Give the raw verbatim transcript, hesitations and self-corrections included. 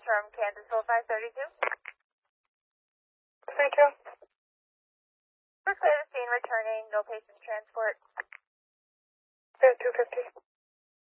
from Kansasville five thirty-two. Thank you. We're clear to scene returning, no patient transport. Yeah, two fifty.